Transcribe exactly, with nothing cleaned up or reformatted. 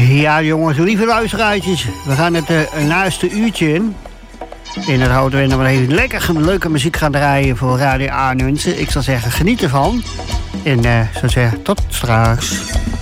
Ja, jongens, lieve luisteraartjes. We gaan het uh, laatste uurtje in. En dat houdt in dat we even lekker leuke muziek gaan draaien voor Radio Arnhem. Ik zal zeggen, geniet ervan. En uh, ik zou zeggen, tot straks.